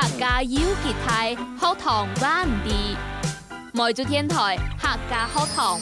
客家有吉台學堂灣地，每週天台客家學堂。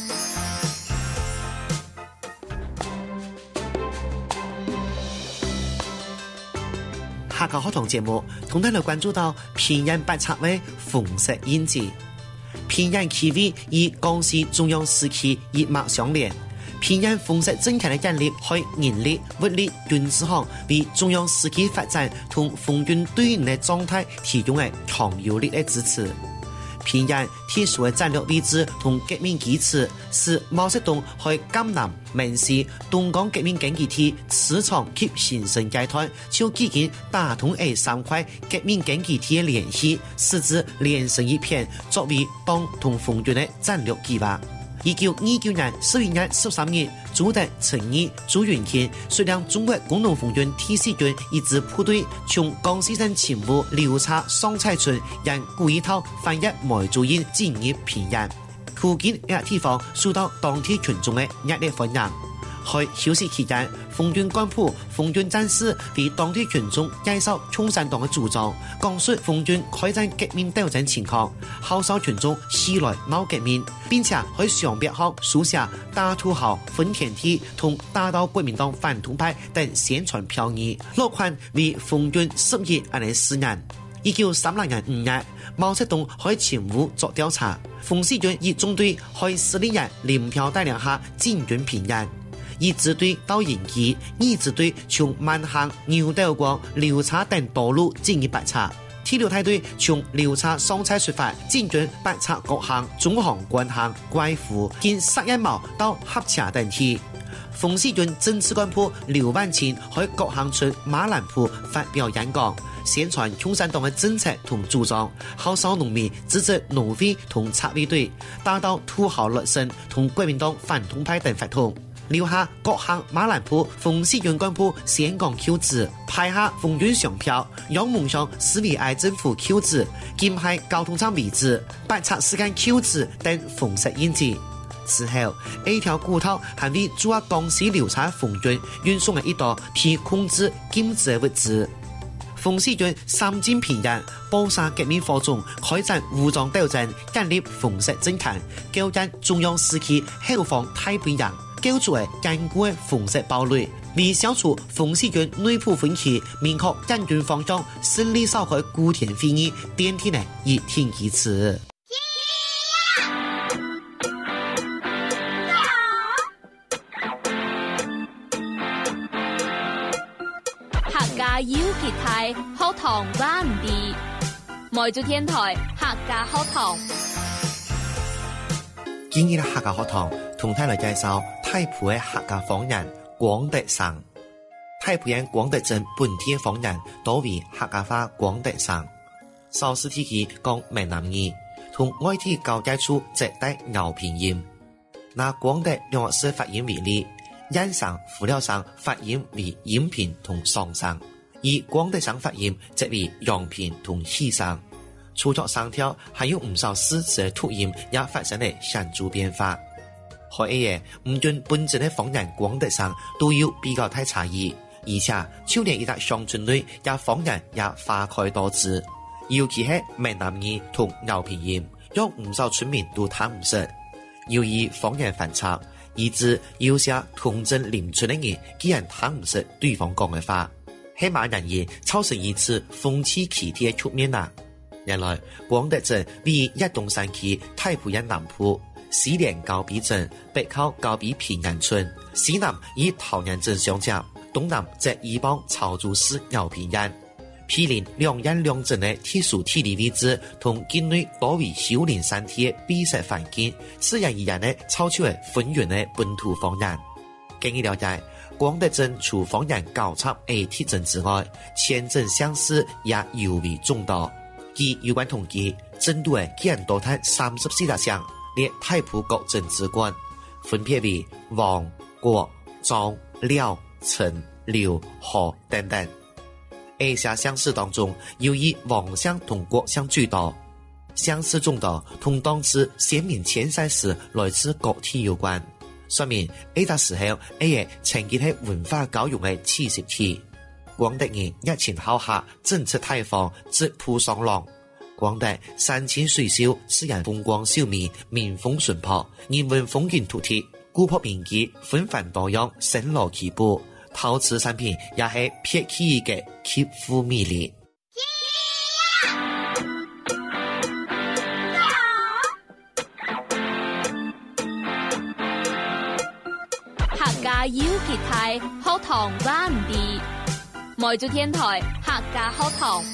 客家學堂節目同大家關注到平安八策為鳳石印記，平安區位與江西中央時期一脈相連。平安鳳石政權的建立，喺人力、物力、軍事上為中央時期發展同奉軍對應的狀態提供了強有力的支持。平安特殊的戰略位置同革命基礎，使毛澤東喺江南、閩西、東江革命根據地磁場及形成階段，就已經打通三塊革命根據地的聯繫，使之連成一片，作為黨同奉軍的戰略計劃。1929年11月13日，朱德、陳毅、朱雲慶率領中國工農奉軍第四軍一支部隊，從江西省勤務劉查桑蔡村沿古一套翻越梅竹堰進入平安。附近一個地方受到當地群眾的熱烈歡迎。喺休息期間，奉軍幹部、奉軍戰士為當地群眾介紹共產黨的主張，講述奉軍開展革命鬥爭情況，號召群眾起來鬧革命，並且喺上邊上書寫大土豪分田地同打倒國民黨反動派等宣傳標語，落款為奉軍10億的誓言。1936年5月，毛澤東喺勤務作調查，奉系軍以中隊喺11月林彪帶領下進軍平安。一支隊到營基，二支隊從萬行、牛斗光、劉查等道路進入八策。第六梯隊從劉查桑蔡出發，進軍八策各行、中行、關行、怪湖、經沙一毛到合茶等地。奉系軍政治幹部劉萬清喺各行村馬蘭鋪發表演講，宣傳共產黨的政策同主張，號召農民支持農會同策衛隊，打倒土豪劣紳同國民黨反動派等法統。留下各行馬蘭鋪奉系軍幹部宣講口子，派下奉軍上票，讓夢想市委愛政府口子，金海交通廠位置，八策時間口子等奉石印記。此後，一條古道還為駐江西劉查奉軍運送了一道被控制禁止的物資。奉系軍三進平安，包殺革命火種，開展武裝鬥爭，建立奉石政權，構建中央時期後方太平洋。構築的堅固的奉石堡壘，為消除奉系軍內部分歧，明確建軍方向，勝利召開古田會議，奠定了一挺基礎。 客家有吉台學堂灣地，每週天台客家學堂。 今日的客家學堂同大家介紹太埔的客家方言廣德省。太埔縣廣德鎮本地的方言多為客家話廣德省，少數地區講閩南語，同外地交界處則帶饒平音。拿廣德兩個市發音為例，鹽省、輔料省發音為鹽平同桑省，而廣德省發音則為陽平同喜省。除咗聲調，還有唔少詩詞的讀音也發生了顯著變化。可以嘅，唔論本鎮的方言廣德省都有比較大差異，而且就連一笪鄉村內也方言也花開多姿，尤其係閩南語同饒平音，讓唔少村民都聽唔識。由於方言反差，以致有些同鎮鄰村的人竟然聽唔識對方講嘅話，係蠻人也造成一次風氣奇特的局面啊！原來廣德鎮位於一東山區太埔縣南部，西連高壁鎮，北靠高壁平安村，西南與桃園鎮相接，東南則依傍潮州市饒平縣。毗鄰兩縣兩鎮的特殊地理位置，同境內多為丘陵山體的闭塞環境，自然而然的造就了紛紜的本土方言。經一了解，廣德鎮除方言高插特徵之外，縣鎮鄉市也尤為眾多。據有關統計，鎮都嘅竟然多達34個鄉，列太埔各鎮之冠，分別為王、郭、莊、廖、陳、劉、何等等。這些鄉市當中，由以王鄉同郭鄉居多。鄉市眾多，同當時先民遷徙時來自各地有關，說明這個時候，也曾經係文化教育嘅起始地。 廣大人熱情好客，整出大方，直撲上浪。廣大山清水秀，自然風光秀美，民風淳樸，人文風景獨特，古樸民居，紛繁多樣，星羅棋布。陶瓷產品也係撇起嘅極富魅力。 客家要結態，學堂灣地，每週天台客家學堂。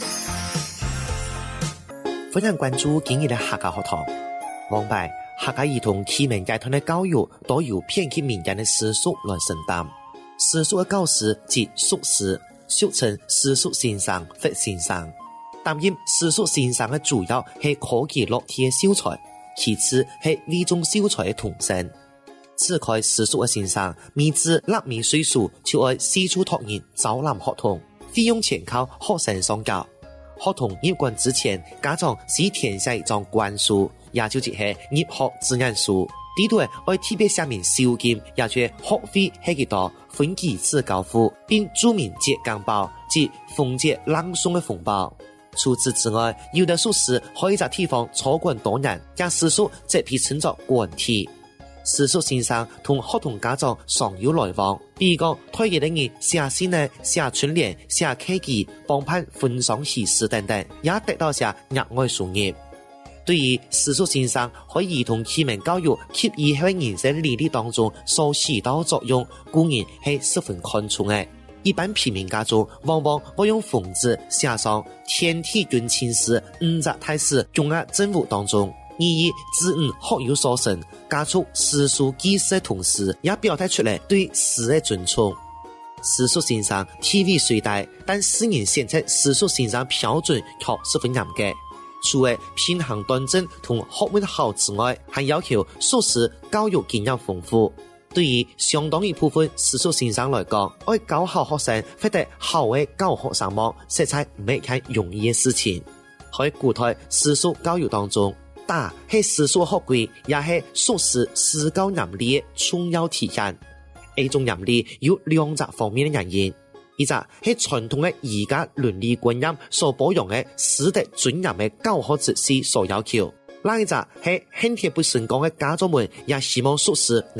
歡迎關注今日嘅客家學堂。往擺客家兒童啟蒙階段嘅教育都由偏僻民間嘅師叔來承擔。師叔嘅教師即叔師，俗稱師叔先生、佛先生。擔任師叔先生嘅主要係科技落地嘅秀才，其次係為中秀才嘅童生。自開師叔嘅先生，未至60歲數就愛四處託人招攬學童，費用全靠學生上交。學童入關之前，家長是填寫一張關書，也就是入學指引書。呢度愛特別寫明收金，也就是學費係幾多，分幾次交付，並註明節綱包，即奉節朗誦嘅封包。除此之外，有的宿舍可以在地方坐館多年，將師叔則被稱作館體。師叔先生同學童家長常有來往，比如講退役的人寫信呢、寫春聯、寫客記、幫辦婚喪喜事等等，也得到些額外收入。對於師叔先生喺兒童啟蒙教育及以後人生履歷當中所起到作用，固然係十分看重嘅。一般平民家中往往會用封字寫上天體軍親事、五則大事、中央政務當中，以子女學有所成，加速師叔記事的同時，也表達出來對師的尊重。師叔先生地位雖大，但世人選擇師叔先生標準卻十分嚴格。除了品行端正同學問好之外，還要求碩士教育經驗豐富。對於相當一部分師叔先生來講，愛教好學生或者好嘅教學生網，實在唔係一件容易嘅事情。喺古代師叔教育當中，打係師叔學規，也係碩士師教嚴厲嘅重要體現。呢種嚴厲有兩個方面嘅原因。一則係傳統嘅儒家倫理觀念所保養嘅師德尊嚴嘅教學秩序所要求，另一則係恨鐵不成鋼嘅家長們也希望碩士